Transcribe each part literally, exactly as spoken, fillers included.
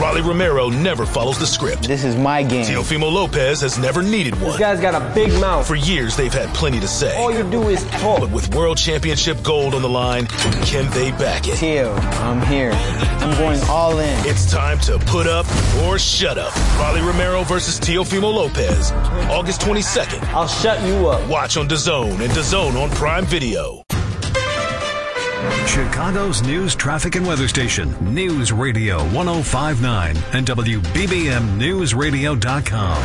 Rolly Romero never follows the script. This is my game. Teofimo Lopez has never needed one. This guy's got a big mouth. For years, they've had plenty to say. All you do is talk. But with World Championship gold on the line, can they back it? Teo, I'm here. I'm going all in. It's time to put up or shut up. Rolly Romero versus Teofimo Lopez, August twenty-second. I'll shut you up. Watch on DAZN and DAZN on Prime Video. Chicago's news, traffic, and weather station, News Radio one oh five point nine and W B B M News Radio dot com.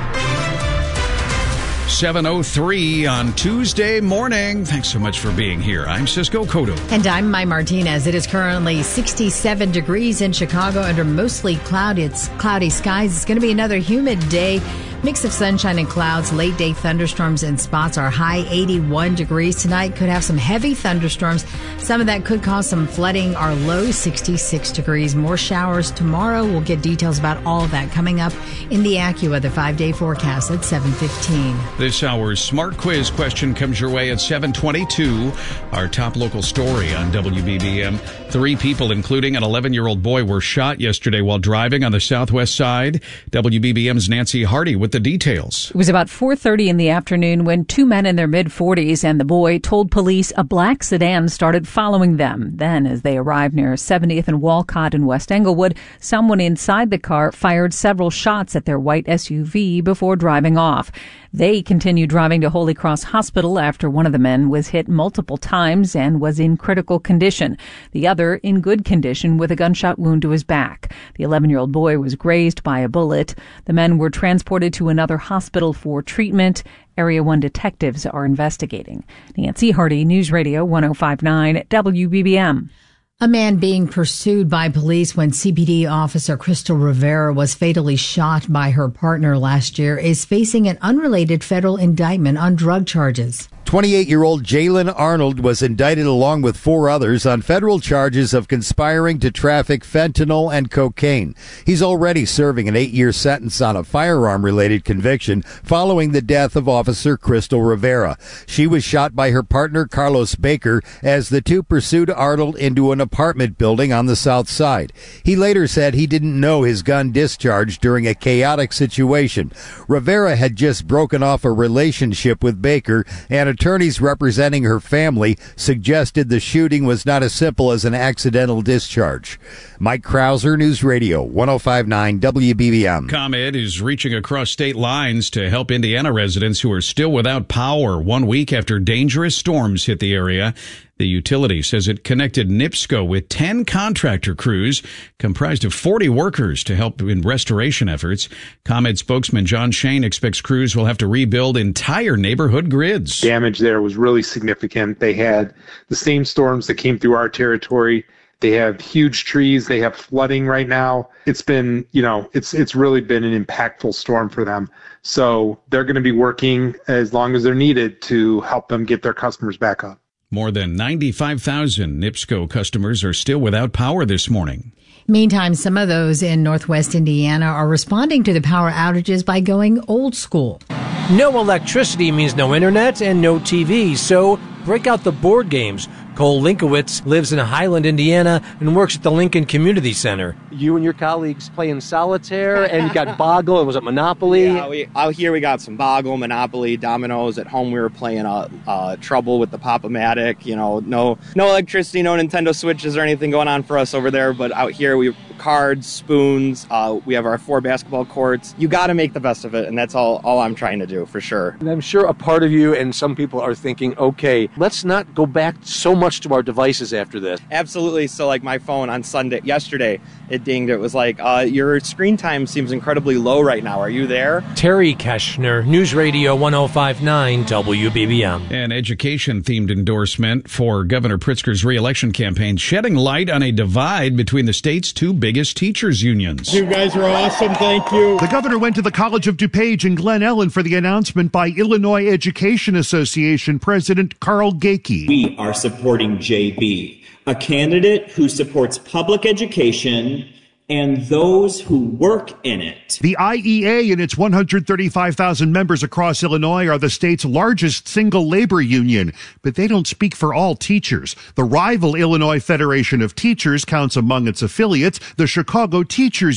seven oh three on Tuesday morning. Thanks so much for being here. I'm Cisco Cotto. And I'm Mai Martinez. It is currently sixty-seven degrees in Chicago under mostly cloudy, it's cloudy skies. It's going to be another humid day. Mix of sunshine and clouds, late day thunderstorms in spots. Our high eighty-one degrees tonight. Could have some heavy thunderstorms. Some of that could cause some flooding. Our low sixty-six degrees. More showers tomorrow. We'll get details about all of that coming up in the AccuWeather five-day forecast at seven fifteen. This hour's Smart Quiz question comes your way at seven twenty-two. Our top local story on W B B M. Three people, including an eleven-year-old boy, were shot yesterday while driving on the southwest side. W B B M's Nancy Hardy with the details. It was about four thirty in the afternoon when two men in their mid-forties and the boy told police a black sedan started following them. Then, as they arrived near seventieth and Walcott in West Englewood, someone inside the car fired several shots at their white S U V before driving off. They continued driving to Holy Cross Hospital after one of the men was hit multiple times and was in critical condition. The other in good condition with a gunshot wound to his back. The eleven-year-old boy was grazed by a bullet. The men were transported to another hospital for treatment. Area one detectives are investigating. Nancy Hardy, News Radio one oh five point nine W B B M. A man being pursued by police when C P D officer Crystal Rivera was fatally shot by her partner last year is facing an unrelated federal indictment on drug charges. twenty-eight-year-old Jalen Arnold was indicted along with four others on federal charges of conspiring to traffic fentanyl and cocaine. He's already serving an eight-year sentence on a firearm-related conviction following the death of Officer Crystal Rivera. She was shot by her partner Carlos Baker as the two pursued Arnold into an apartment building on the south side. He later said he didn't know his gun discharged during a chaotic situation. Rivera had just broken off a relationship with Baker, and attorneys representing her family suggested the shooting was not as simple as an accidental discharge. Mike Krauser, News Radio one oh five point nine W B B M. ComEd is reaching across state lines to help Indiana residents who are still without power one week after dangerous storms hit the area. The utility says it connected NIPSCO with ten contractor crews comprised of forty workers to help in restoration efforts. ComEd spokesman John Shane expects crews will have to rebuild entire neighborhood grids. Damage there was really significant. They had the same storms that came through our territory. They have huge trees. They have flooding right now. It's been, you know, it's it's really been an impactful storm for them. So they're going to be working as long as they're needed to help them get their customers back up. More than ninety-five thousand NIPSCO customers are still without power this morning. Meantime, some of those in Northwest Indiana are responding to the power outages by going old school. No electricity means no internet and no T V, so break out the board games. Cole Linkowitz lives in Highland, Indiana, and works at the Lincoln Community Center. You and your colleagues playing solitaire, and you got Boggle, and was it Monopoly? Yeah, we, out here we got some Boggle, Monopoly, Dominoes. At home we were playing uh, uh, Trouble with the Pop-O-Matic. You know, no no electricity, no Nintendo Switches or anything going on for us over there, but out here we cards, spoons, uh, we have our four basketball courts. You got to make the best of it, and that's all, all I'm trying to do, for sure. And I'm sure a part of you and some people are thinking, okay, let's not go back so much to our devices after this. Absolutely. So like my phone on Sunday, yesterday, it dinged. It was like, uh, your screen time seems incredibly low right now. Are you there? Terry Keschner, News Radio one oh five point nine W B B M. An education-themed endorsement for Governor Pritzker's re-election campaign, shedding light on a divide between the state's two biggest teachers' unions. You guys are awesome. Thank you. The governor went to the College of DuPage in Glen Ellen for the announcement by Illinois Education Association President Carl Gakey. We are supporting J B, a candidate who supports public education and those who work in it. The I E A and its one hundred thirty-five thousand members across Illinois are the state's largest single labor union, but they don't speak for all teachers. The rival Illinois Federation of Teachers counts among its affiliates the Chicago Teachers